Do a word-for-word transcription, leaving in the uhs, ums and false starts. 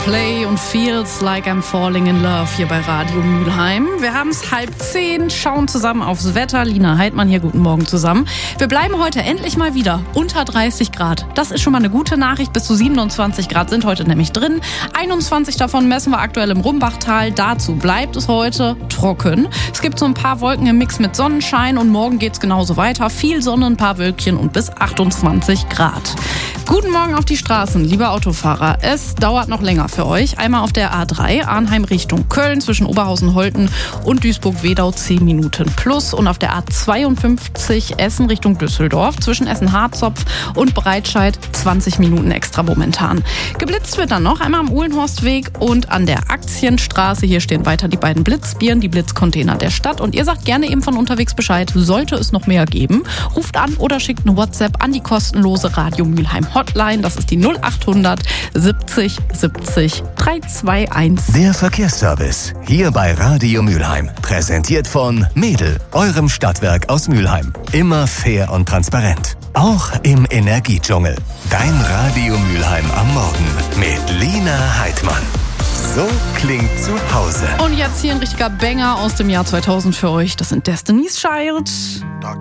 Coldplay und Feels Like I'm Falling in Love hier bei Radio Mülheim. Wir haben es halb zehn, schauen zusammen aufs Wetter. Lina Heidmann hier, guten Morgen zusammen. Wir bleiben heute endlich mal wieder unter dreißig Grad. Das ist schon mal eine gute Nachricht. Bis zu siebenundzwanzig Grad sind heute nämlich drin. einundzwanzig davon messen wir aktuell im Rumbachtal. Dazu bleibt es heute trocken. Es gibt so ein paar Wolken im Mix mit Sonnenschein und morgen geht es genauso weiter. Viel Sonne, ein paar Wölkchen und bis achtundzwanzig Grad. Guten Morgen auf die Straßen, liebe Autofahrer. Es dauert noch länger für euch. Einmal auf der A drei, Arnheim Richtung Köln, zwischen Oberhausen-Holten und Duisburg-Wedau zehn Minuten plus. Und auf der A zweiundfünfzig, Essen Richtung Düsseldorf, zwischen Essen-Harzopf und Breitscheid zwanzig Minuten extra momentan. Geblitzt wird dann noch einmal am Uhlenhorstweg und an der Aktienstraße. Hier stehen weiter die beiden Blitzbieren, die Blitzcontainer der Stadt. Und ihr sagt gerne eben von unterwegs Bescheid, sollte es noch mehr geben. Ruft an oder schickt eine WhatsApp an die kostenlose Radio Mülheim Hotline. Das ist die null achthundert siebzig siebzig dreihunderteinundzwanzig. Der Verkehrsservice hier bei Radio Mülheim. Präsentiert von Mädel, eurem Stadtwerk aus Mülheim. Immer fair und transparent. Auch im Energiedschungel. Dein Radio Mülheim am Morgen mit Lina Heidmann. So klingt zu Hause. Und jetzt hier ein richtiger Banger aus dem Jahr zweitausend für euch. Das sind Destiny's Child.